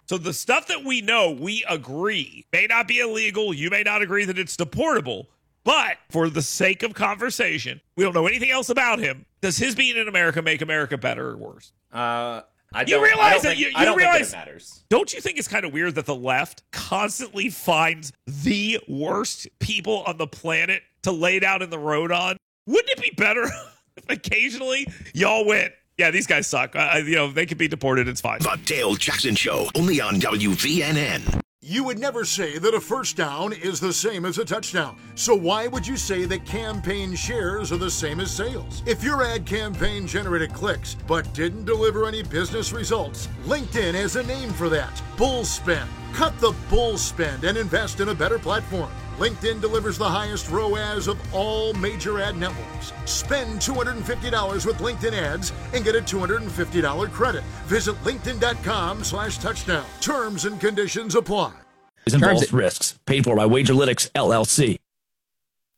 So the stuff that we know, we agree, may not be illegal. You may not agree that it's deportable. But for the sake of conversation, we don't know anything else about him. Does his being in America make America better or worse? I don't think it matters. Don't you think it's kind of weird that the left constantly finds the worst people on the planet to lay down in the road on? Wouldn't it be better if occasionally y'all went, yeah, these guys suck. They could be deported. It's fine. The Dale Jackson Show, only on WVNN. You would never say that a first down is the same as a touchdown. So why would you say that campaign shares are the same as sales? If your ad campaign generated clicks but didn't deliver any business results, LinkedIn has a name for that. Bull spend. Cut the bull spend and invest in a better platform. LinkedIn delivers the highest ROAS of all major ad networks. Spend $250 with LinkedIn ads and get a $250 credit. Visit linkedin.com/touchdown. Terms and conditions apply. Involves risks. Paid for by Wagerlytics, LLC.